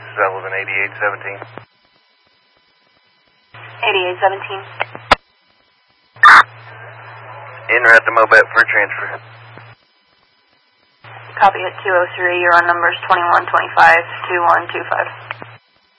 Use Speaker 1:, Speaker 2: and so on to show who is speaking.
Speaker 1: Sullivan 8817.
Speaker 2: 8817.
Speaker 1: En route to Mobet for transfer.
Speaker 2: Copy at 203, you're on numbers 2125, 2125.